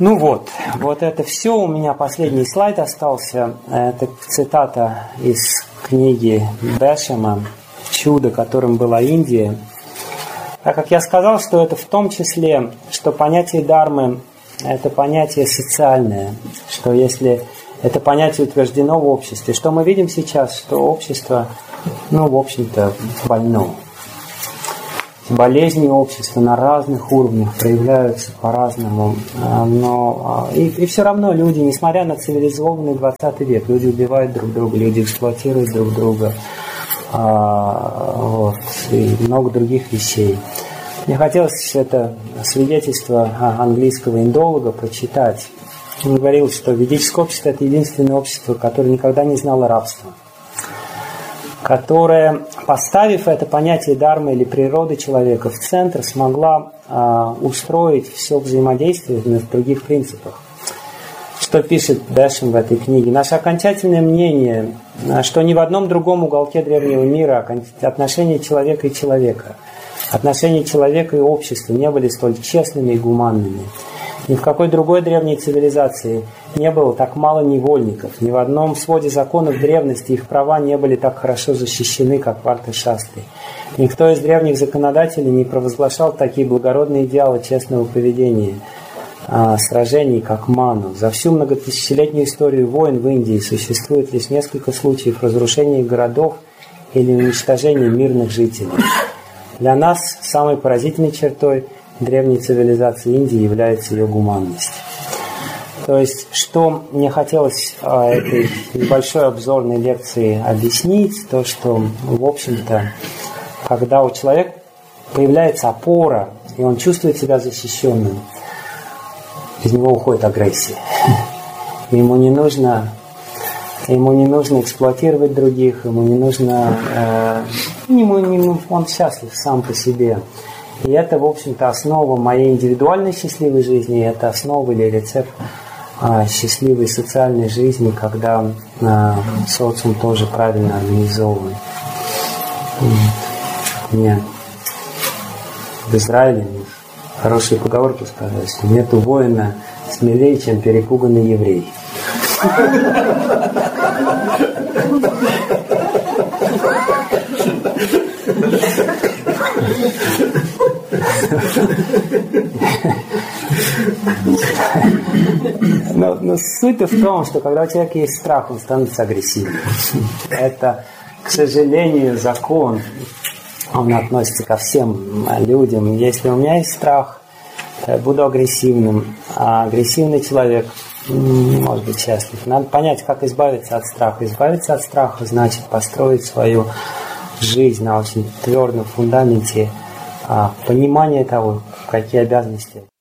Ну вот это все. У меня последний слайд остался. Это цитата из книги Бешема «Чудо, которым была Индия». Так как я сказал, что это в том числе, что понятие дармы – это понятие социальное, что если это понятие утверждено в обществе, что мы видим сейчас, что общество, в общем-то, больно. Болезни общества на разных уровнях проявляются по-разному, но и все равно люди, несмотря на цивилизованный 20 век, люди убивают друг друга, люди эксплуатируют друг друга, и много других вещей. Мне хотелось это свидетельство английского индолога прочитать. Он говорил, что ведическое общество – это единственное общество, которое никогда не знало рабства, которая, поставив это понятие дармы или природы человека в центр, смогла устроить все взаимодействие на других принципах. Что пишет Бешем в этой книге? Наше окончательное мнение, что ни в одном другом уголке древнего мира отношения человека и человека, отношения человека и общества не были столь честными и гуманными. Ни в какой другой древней цивилизации не было так мало невольников. Ни в одном своде законов древности их права не были так хорошо защищены, как в Арта-шастре. Никто из древних законодателей не провозглашал такие благородные идеалы честного поведения, сражений, как Ману. За всю многотысячелетнюю историю войн в Индии существует лишь несколько случаев разрушения городов или уничтожения мирных жителей. Для нас самой поразительной чертой древней цивилизации Индии является ее гуманность. То есть, что мне хотелось этой небольшой обзорной лекции объяснить, то, что, в общем-то, когда у человека появляется опора, и он чувствует себя защищенным, из него уходит агрессия. Ему не нужно эксплуатировать других, он счастлив сам по себе. И это, в общем-то, основа моей индивидуальной счастливой жизни, и это основа или рецепт счастливой социальной жизни, когда социум тоже правильно организован. Мне в Израиле хорошие поговорки сказали, что нету воина смелее, чем перепуганный еврей. Но суть в том, что когда у человека есть страх, он становится агрессивным. Это, к сожалению, закон. Он относится ко всем людям. Если у меня есть страх, то я буду агрессивным. А агрессивный человек не может быть счастлив. Надо понять, как избавиться от страха. Избавиться от страха значит построить свою жизнь на очень твердом фундаменте понимания того, какие обязанности